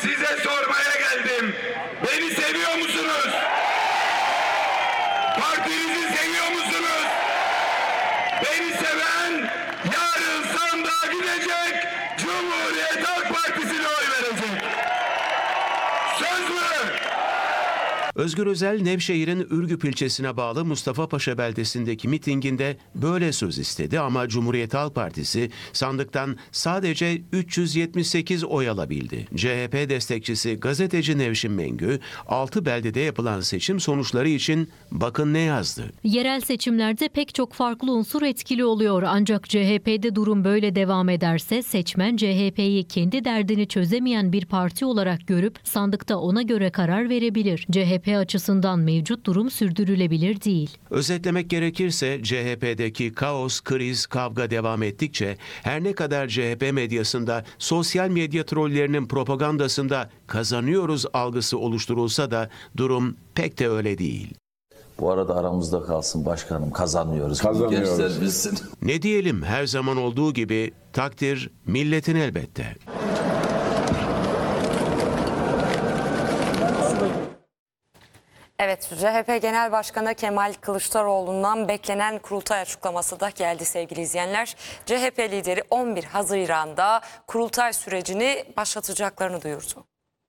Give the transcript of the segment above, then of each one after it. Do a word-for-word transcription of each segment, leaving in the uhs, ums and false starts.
size sormaya geldim. Beni seviyor musunuz? Partinizi seviyor musunuz? Beni seven yarın sandığa gidecek, Cumhuriyet Halk Partisi'ne oy verecek. Söz mü? Özgür Özel, Nevşehir'in Ürgüp ilçesine bağlı Mustafa Paşa beldesindeki mitinginde böyle söz istedi ama Cumhuriyet Halk Partisi sandıktan sadece üç yüz yetmiş sekiz oy alabildi. C H P destekçisi gazeteci Nevşin Mengü, altı beldede yapılan seçim sonuçları için bakın ne yazdı. Yerel seçimlerde pek çok farklı unsur etkili oluyor ancak C H P'de durum böyle devam ederse seçmen C H P'yi kendi derdini çözemeyen bir parti olarak görüp sandıkta ona göre karar verebilir. C H P açısından mevcut durum sürdürülebilir değil. Özetlemek gerekirse C H P'deki kaos, kriz, kavga devam ettikçe her ne kadar C H P medyasında sosyal medya trollerinin propagandasında kazanıyoruz algısı oluşturulsa da durum pek de öyle değil. Bu arada aramızda kalsın başkanım, kazanıyoruz. Kazanıyoruz. Ne diyelim, her zaman olduğu gibi takdir milletin elbette. Evet, C H P Genel Başkanı Kemal Kılıçdaroğlu'ndan beklenen kurultay açıklaması da geldi sevgili izleyenler. C H P lideri on bir Haziran'da kurultay sürecini başlatacaklarını duyurdu.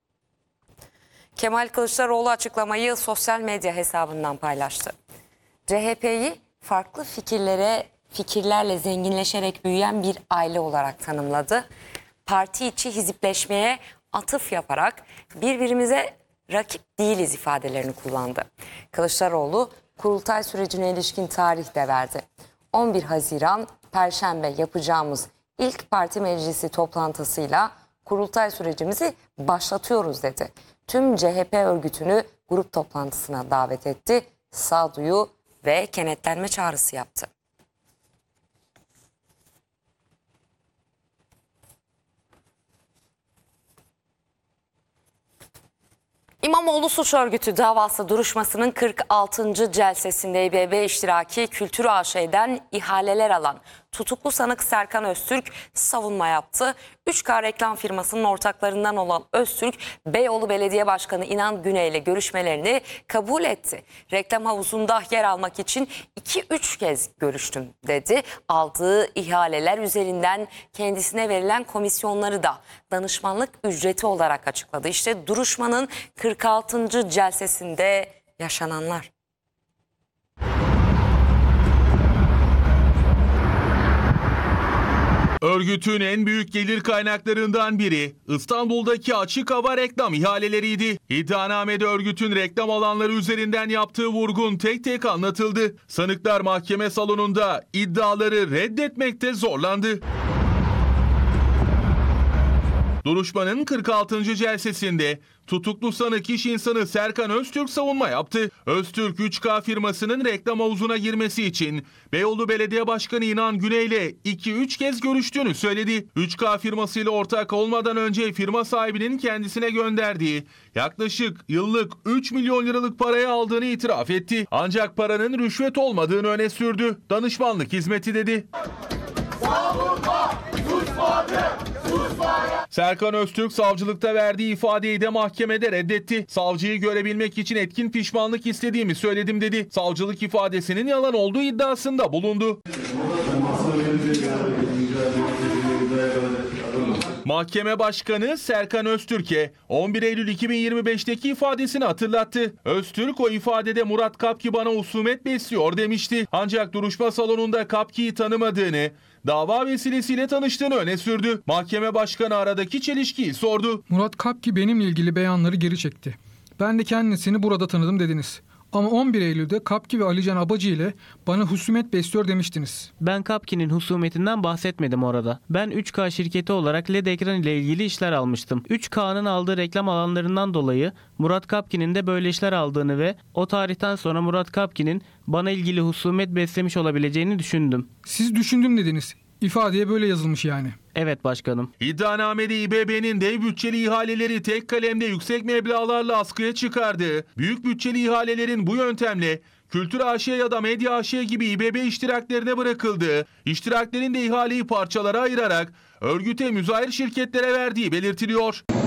Kemal Kılıçdaroğlu açıklamayı sosyal medya hesabından paylaştı. C H P'yi farklı fikirlere, fikirlerle zenginleşerek büyüyen bir aile olarak tanımladı. Parti içi hizipleşmeye atıf yaparak birbirimize rakip değiliz ifadelerini kullandı. Kılıçdaroğlu kurultay sürecine ilişkin tarih de verdi. on bir Haziran Perşembe yapacağımız ilk parti meclisi toplantısıyla kurultay sürecimizi başlatıyoruz dedi. Tüm C H P örgütünü grup toplantısına davet etti. Sağduyu ve kenetlenme çağrısı yaptı. İmamoğlu Suç Örgütü davası duruşmasının kırk altıncı celsesinde İBB iştiraki Kültür A Ş'den ihaleler alan tutuklu sanık Serkan Öztürk savunma yaptı. üç K reklam firmasının ortaklarından olan Öztürk, Beyoğlu Belediye Başkanı İnan Güney ile görüşmelerini kabul etti. Reklam havuzunda yer almak için iki üç kez görüştüm dedi. Aldığı ihaleler üzerinden kendisine verilen komisyonları da danışmanlık ücreti olarak açıkladı. İşte duruşmanın kırk altıncı celsesinde yaşananlar. Örgütün en büyük gelir kaynaklarından biri İstanbul'daki açık hava reklam ihaleleriydi. İddianamede örgütün reklam alanları üzerinden yaptığı vurgun tek tek anlatıldı. Sanıklar mahkeme salonunda iddiaları reddetmekte zorlandı. Duruşmanın kırk altıncı celsesinde tutuklu sanık iş insanı Serkan Öztürk savunma yaptı. Öztürk üç K firmasının reklam havuzuna girmesi için Beyoğlu Belediye Başkanı İnan Güney ile iki üç kez görüştüğünü söyledi. üç K firmasıyla ortak olmadan önce firma sahibinin kendisine gönderdiği yaklaşık yıllık üç milyon liralık parayı aldığını itiraf etti. Ancak paranın rüşvet olmadığını öne sürdü. Danışmanlık hizmeti dedi. Savunma, susmadı, susmadı. Serkan Öztürk savcılıkta verdiği ifadeyi de mahkemede reddetti. Savcıyı görebilmek için etkin pişmanlık istediğimi söyledim dedi. Savcılık ifadesinin yalan olduğu iddiasında bulundu. Mahkeme Başkanı Serkan Öztürk'e on bir Eylül iki bin yirmi beşteki ifadesini hatırlattı. Öztürk o ifadede Murat Kapki bana husumet besliyor demişti. Ancak duruşma salonunda Kapki'yi tanımadığını, dava vesilesiyle tanıştığını öne sürdü. Mahkeme Başkanı aradaki çelişkiyi sordu. Murat Kapki benimle ilgili beyanları geri çekti. Ben de kendisini burada tanıdım dediniz. Ama on bir Eylül'de Kapki ve Alican Abacı ile bana husumet besliyor demiştiniz. Ben Kapki'nin husumetinden bahsetmedim orada. Ben üç K şirketi olarak L E D ekran ile ilgili işler almıştım. üç K'nın aldığı reklam alanlarından dolayı Murat Kapki'nin de böyle işler aldığını ve o tarihten sonra Murat Kapki'nin bana ilgili husumet beslemiş olabileceğini düşündüm. Siz düşündüm dediniz. İfadeye böyle yazılmış yani. Evet başkanım. İddianamede İBB'nin dev bütçeli ihaleleri tek kalemde yüksek meblağlarla askıya çıkardığı, büyük bütçeli ihalelerin bu yöntemle Kültür A Ş ya da Medya A Ş gibi İBB iştiraklerine bırakıldığı, iştiraklerin de ihaleyi parçalara ayırarak örgüte müzahir şirketlere verdiği belirtiliyor.